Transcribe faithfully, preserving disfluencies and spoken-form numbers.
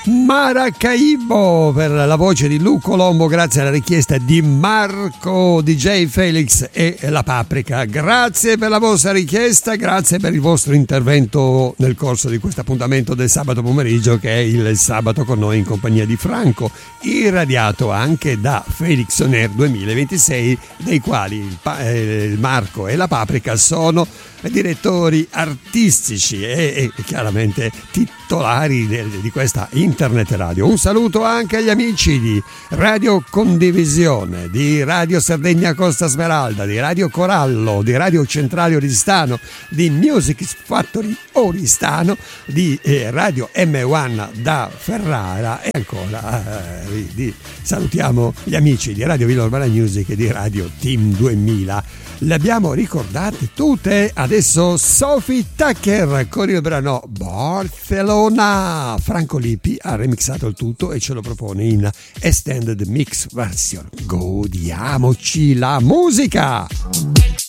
Maracaibo per la voce di Lu Colombo, grazie alla richiesta di Marco D J Felix e La Paprika. Grazie per la vostra richiesta, grazie per il vostro intervento nel corso di questo appuntamento del sabato pomeriggio, che è il sabato con noi in compagnia di Franco, irradiato anche da Felix On Air duemilaventisei, dei quali il, pa- eh, il Marco e La Paprika sono direttori artistici e, e chiaramente titolari di, di questa internet radio. Un saluto anche agli amici di Radio Condivisione, di Radio Sardegna Costa Smeralda, di Radio Corallo, di Radio Centrale Oristano, di Music Factory Oristano, di eh, Radio M uno da Ferrara e ancora eh, di, salutiamo gli amici di Radio Villa Urbana Music e di Radio Team duemila. Le abbiamo ricordate tutte. Adesso Sophie Tucker con il brano Barcelona. Franco Lippi ha remixato il tutto e ce lo propone in extended mix version. Godiamoci la musica.